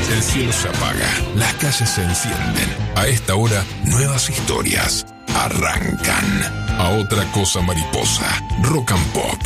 El cielo se apaga, las calles se encienden. A esta hora, nuevas historias arrancan. A otra cosa mariposa, Rock and Pop.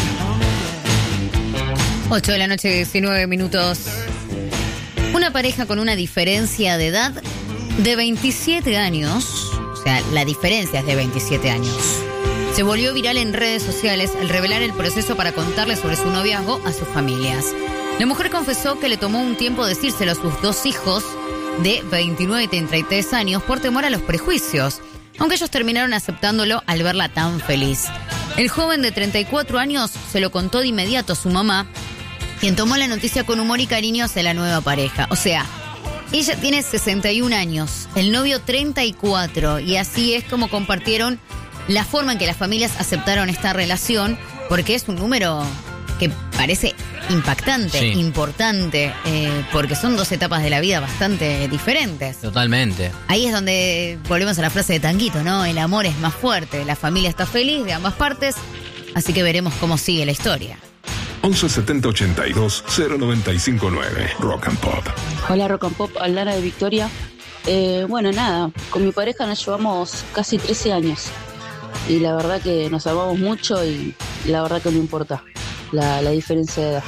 8 de la noche, 19 minutos. Una pareja con una diferencia de edad de 27 años, o sea, la diferencia es de 27 años, se volvió viral en redes sociales al revelar el proceso para contarle sobre su noviazgo a sus familias. La mujer confesó que le tomó un tiempo decírselo a sus dos hijos de 29 y 33 años por temor a los prejuicios, aunque ellos terminaron aceptándolo al verla tan feliz. El joven de 34 años se lo contó de inmediato a su mamá, quien tomó la noticia con humor y cariño hacia la nueva pareja. O sea, ella tiene 61 años, el novio 34, y así es como compartieron la forma en que las familias aceptaron esta relación, porque es un número que parece impactante, sí, importante, porque son dos etapas de la vida bastante diferentes. Totalmente. Ahí es donde volvemos a la frase de Tanguito, ¿no? El amor es más fuerte, la familia está feliz de ambas partes, así que veremos cómo sigue la historia. 11 70 82 0959 Rock and Pop. Hola Rock and Pop, Aldana de Victoria. Bueno, nada, con mi pareja nos llevamos casi 13 años y la verdad que nos amamos mucho y la verdad que no importa la diferencia de edad.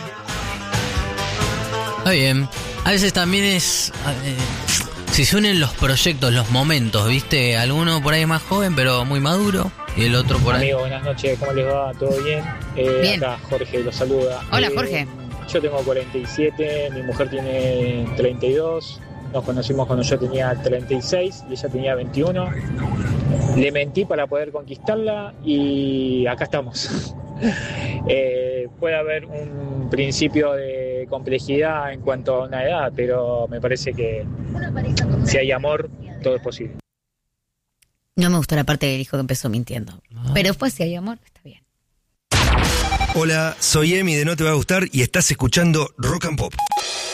Está bien. A veces también es... si se unen los proyectos, los momentos, ¿viste? Alguno por ahí es más joven pero muy maduro y el otro por ahí... Amigo, buenas noches, ¿cómo les va? ¿Todo bien? Bien. Acá Jorge los saluda. Hola Jorge. Yo tengo 47, mi mujer tiene 32, nos conocimos cuando yo tenía 36 y ella tenía 21. Le mentí para poder conquistarla y acá estamos. Puede haber un principio de complejidad en cuanto a una edad, pero me parece que si hay amor, todo es posible. No me gustó la parte que dijo que empezó mintiendo. Pero después si hay amor, está bien. Hola, soy Emi de No Te Va a Gustar y estás escuchando Rock and Pop.